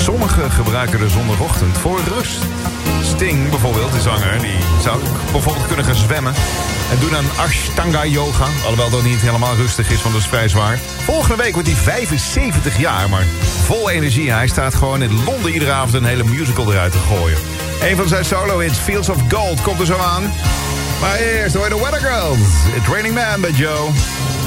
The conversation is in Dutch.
Sommigen gebruiken de zondagochtend voor rust. Sting, bijvoorbeeld, de zanger, die zou ook bijvoorbeeld kunnen gaan zwemmen. En doen aan Ashtanga yoga. Alhoewel dat niet helemaal rustig is, want dat is vrij zwaar. Volgende week wordt hij 75 jaar, maar vol energie. Hij staat gewoon in Londen iedere avond een hele musical eruit te gooien. Een van zijn solo-hits, Fields of Gold, komt er zo aan. Maar eerst hoor je de Weather Girls. It's Raining Man bij Joe.